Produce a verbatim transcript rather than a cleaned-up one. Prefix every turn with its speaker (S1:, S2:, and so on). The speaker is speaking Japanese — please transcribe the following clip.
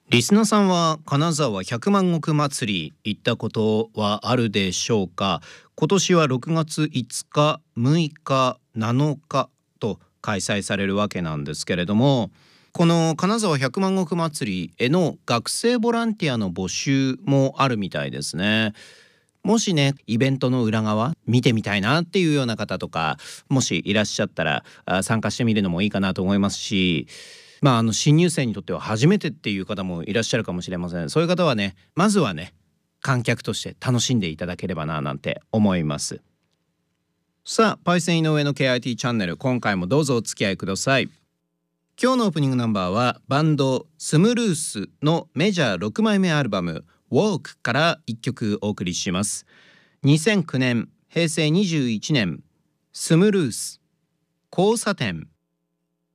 S1: リスナーさんは金沢百万石祭り行ったことはあるでしょうか。今年はろくがついつか、むいか、なのかと開催されるわけなんですけれども、この金沢百万石祭りへの学生ボランティアの募集もあるみたいですね。もしね、イベントの裏側見てみたいなっていうような方とか、もしいらっしゃったらあ参加してみるのもいいかなと思いますし、まあ、あの新入生にとっては初めてっていう方もいらっしゃるかもしれません。そういう方はね、まずはね、観客として楽しんでいただければななんて思います。さあ、パイセン井上の ケーアイティー チャンネル、今回もどうぞお付き合いください。今日のオープニングナンバーはバンドスムルースのメジャーろくまいめアルバム Walk からいっきょくお送りします。にせんきゅうねん、へいせいにじゅういちねん、スムルース交差点。